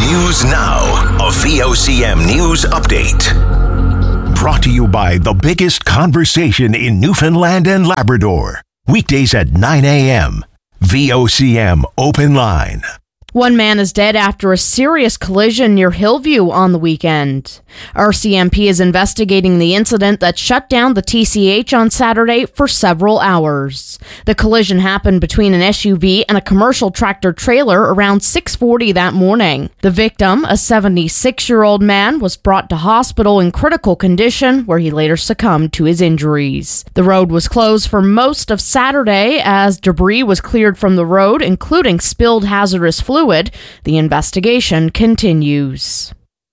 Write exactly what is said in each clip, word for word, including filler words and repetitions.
News Now, a V O C M News Update. Brought to you by the biggest conversation in Newfoundland and Labrador. Weekdays at nine a.m. V O C M Open Line. One man is dead after a serious collision near Hillview on the weekend. R C M P is investigating the incident that shut down the T C H on Saturday for several hours. The collision happened between an S U V and a commercial tractor trailer around six forty that morning. The victim, a seventy-six-year-old man, was brought to hospital in critical condition where he later succumbed to his injuries. The road was closed for most of Saturday as debris was cleared from the road, including spilled hazardous fluid. The investigation continues.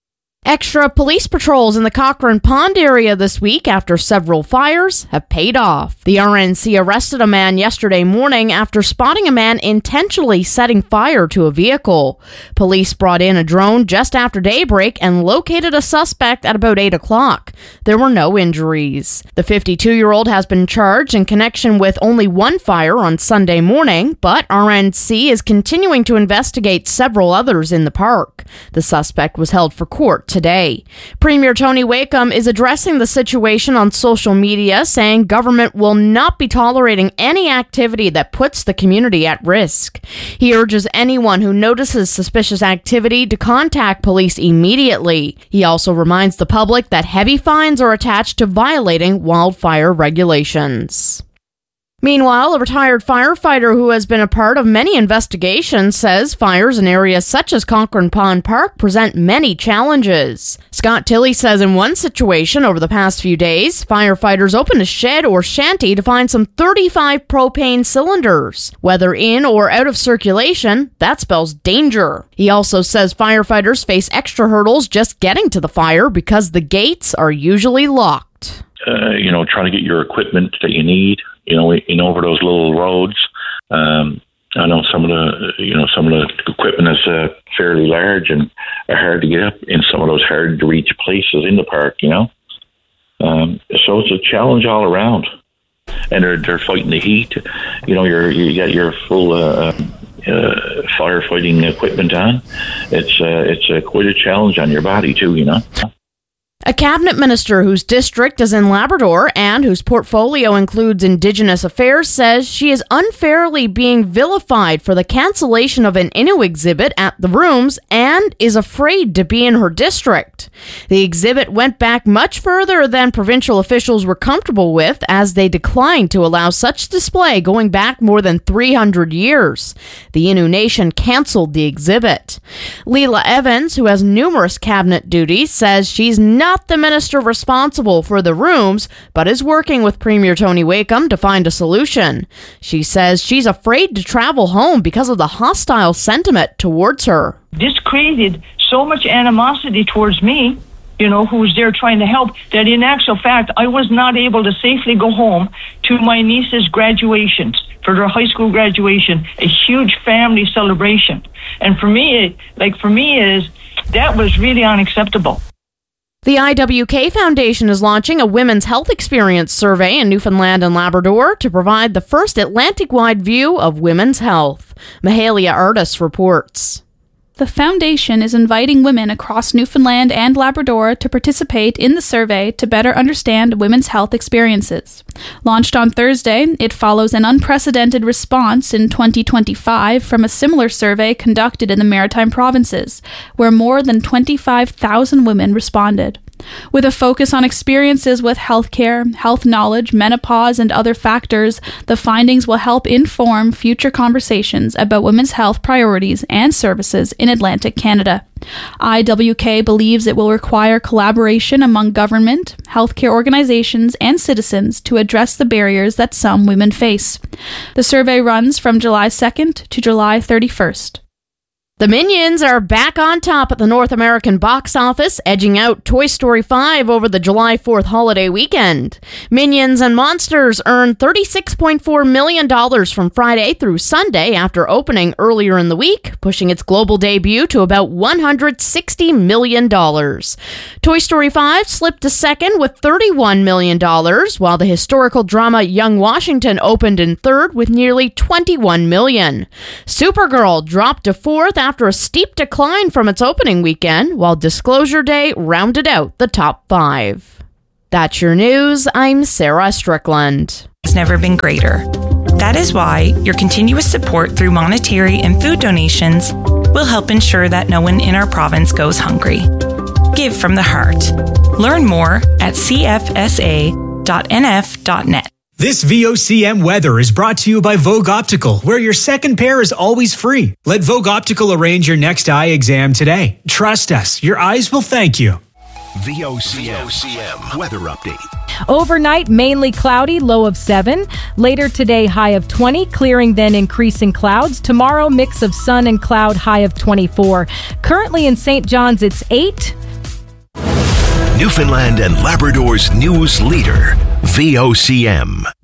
Extra police patrols in the Cochrane Pond area this week after several fires have paid off. The R N C arrested a man yesterday morning after spotting a man intentionally setting fire to a vehicle. Police brought in a drone just after daybreak and located a suspect at about eight o'clock. There were no injuries. The fifty-two-year-old has been charged in connection with only one fire on Sunday morning, but R N C is continuing to investigate several others in the park. The suspect was held for court today. Premier Tony Wakeham is addressing the situation on social media, saying government will not be tolerating any activity that puts the community at risk. He urges anyone who notices suspicious activity to contact police immediately. He also reminds the public that heavy fines are attached to violating wildfire regulations. Meanwhile, a retired firefighter who has been a part of many investigations says fires in areas such as Cochrane Pond Park present many challenges. Scott Tilley says in one situation over the past few days, firefighters opened a shed or shanty to find some thirty-five propane cylinders. Whether in or out of circulation, that spells danger. He also says firefighters face extra hurdles just getting to the fire because the gates are usually locked. Uh, you know, trying to get your equipment that you need. You know, in over those little roads. Um, I know some of the, you know, some of the equipment is uh, fairly large and are hard to get up in some of those hard to reach places in the park. You know, um, so it's a challenge all around. And they're they're fighting the heat. You know, you're you got your full uh, uh, firefighting equipment on. It's uh, it's uh, quite a challenge on your body too. You know. A cabinet minister whose district is in Labrador and whose portfolio includes Indigenous affairs says she is unfairly being vilified for the cancellation of an Innu exhibit at the Rooms and is afraid to be in her district. The exhibit went back much further than provincial officials were comfortable with, as they declined to allow such display going back more than three hundred years. The Innu Nation cancelled the exhibit. Leela Evans, who has numerous cabinet duties, says she's not Not the minister responsible for the Rooms, but is working with Premier Tony Wakeham to find a solution. She says she's afraid to travel home because of the hostile sentiment towards her. This created so much animosity towards me, you know, who was there trying to help, that in actual fact, I was not able to safely go home to my niece's graduations, for their high school graduation, a huge family celebration. And for me, like for me is, that was really unacceptable. The I W K Foundation is launching a Women's Health Experience survey in Newfoundland and Labrador to provide the first Atlantic-wide view of women's health. Mahalia Artis reports. The foundation is inviting women across Newfoundland and Labrador to participate in the survey to better understand women's health experiences. Launched on Thursday, it follows an unprecedented response in twenty twenty-five from a similar survey conducted in the Maritime Provinces, where more than twenty-five thousand women responded. With a focus on experiences with healthcare, health knowledge, menopause, and other factors, the findings will help inform future conversations about women's health priorities and services in Atlantic Canada. I W K believes it will require collaboration among government, healthcare organizations, and citizens to address the barriers that some women face. The survey runs from July second to July thirty-first. The Minions are back on top at the North American box office, edging out Toy Story five over the July fourth holiday weekend. Minions and Monsters earned thirty-six point four million dollars from Friday through Sunday after opening earlier in the week, pushing its global debut to about one hundred sixty million dollars. Toy Story five slipped to second with thirty-one million dollars, while the historical drama Young Washington opened in third with nearly twenty-one million dollars. Supergirl dropped to fourth after after a steep decline from its opening weekend, while Disclosure Day rounded out the top five. That's your news. I'm Sarah Strickland. It's never been greater. That is why your continuous support through monetary and food donations will help ensure that no one in our province goes hungry. Give from the heart. Learn more at c f s a dot n f dot net. This V O C M weather is brought to you by Vogue Optical, where your second pair is always free. Let Vogue Optical arrange your next eye exam today. Trust us, your eyes will thank you. V O C M weather update. Overnight, mainly cloudy, low of seven. Later today, high of twenty, clearing then increasing clouds. Tomorrow, mix of sun and cloud, high of twenty-four. Currently in Saint John's, it's eight. Newfoundland and Labrador's news leader, V O C M.